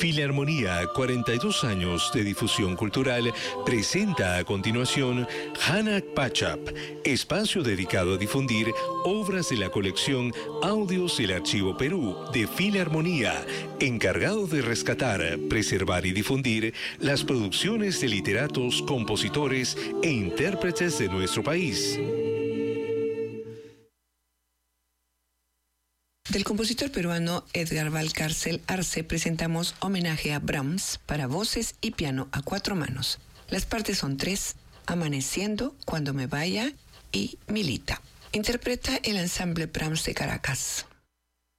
Filarmonía, 42 años de difusión cultural, presenta a continuación Hanak Pachap, espacio dedicado a difundir obras de la colección Audios del Archivo Perú de Filarmonía, encargado de rescatar, preservar y difundir las producciones de literatos, compositores e intérpretes de nuestro país. Del compositor peruano Edgar Valcárcel Arce presentamos Homenaje a Brahms para voces y piano a 4 manos. Las partes son 3, Amaneciendo, Cuando me vaya y Milita. Interpreta el ensamble Brahms de Caracas.